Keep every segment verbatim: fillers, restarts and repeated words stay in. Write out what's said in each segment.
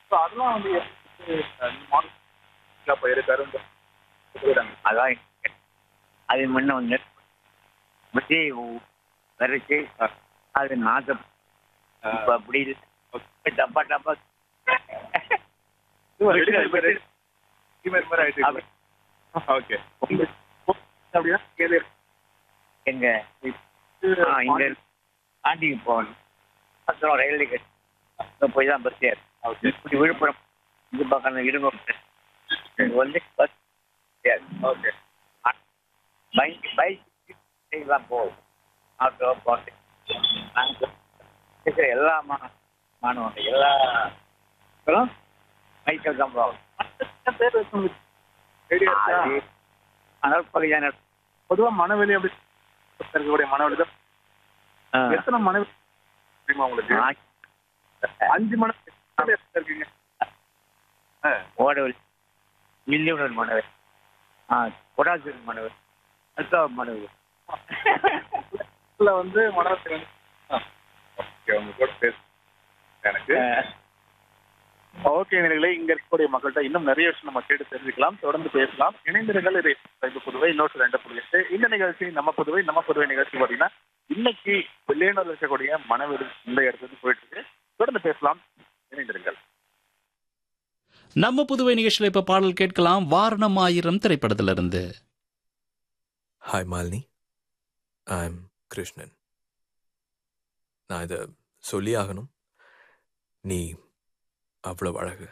So அதெல்லாம் வந்து model போயிருக்காரு. அதான் அது முன்ன வந்து வச்சு விரைச்சி அது நாசம் இப்போ அப்படி இல்லை. டப்பா டப்பா ஓகே அப்படின்னா ஏது எங்க ஆ இங்கே ஆண்டிக்கு போகணும். அப்புறம் ரயில் டிக்கெட் போய் தான் பஸ் ஏறு. இப்படி விழுப்புரம் இது பக்கம் இருங்க இங்கே வந்து பஸ் ஏறு. ஓகே பைக் பைக் தான் போகும். ஆட்டோ போட்டு நாங்கள் இருக்கிற எல்லா மா மாணவர்கள் எல்லா பைக்கில் தான் போகும். பேர் வச்சு அது அதனால் பகுதியான பொதுவாக மனவெளி அப்படி இருக்கக்கூடிய மனவெளி தான். எத்தனை மனவெளி தெரியுமா உங்களுக்கு? அஞ்சு மணி இருக்கீங்க. ஓடவெளி மில்லியனூர் மாணவர், ஆ கொடாசூர் மாணவர், அல்காவ் மாணவர் வந்து மனவெளி வந்து ஓகே உங்க கூட பேச எனக்கு ஓகே. நிலைகளை இங்க இருக்கக்கூடிய மக்கள்கிட்ட இன்னும் நிறைய விஷயம் நம்ம கேட்டு தெரிஞ்சுக்கலாம். தொடர்ந்து பேசலாம். இணைந்திருங்கள். இது இந்த புதுவை இன்னொரு ரெண்டு புள்ளி எட்டு. இந்த நிகழ்ச்சி நம்ம புதுவை நம்ம புதுவை நிகழ்ச்சி பார்த்தீங்கன்னா இன்னைக்கு வெளியேனூர் இருக்கக்கூடிய மனவெளி இந்த இடத்துக்கு போயிட்டு இருக்கு. தொடர்ந்து பேசலாம். இணைந்திருங்கள். நம்ம புதுவை நிகழ்ச்சியில் இப்ப பாடல் கேட்கலாம். வாரணம் ஆயிரம் திரைப்படத்திலிருந்து. Hi Malini, I am Krishnan. நான் இதை சொல்லி ஆகணும். நீ அவ்வளோ அழகு.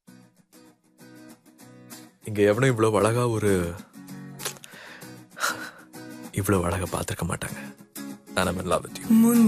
இங்க எவனும் இவ்வளோ அழகா ஒரு இவ்வளோ அழகா பார்த்துருக்க மாட்டாங்க. நான் லவ் வித் யூ.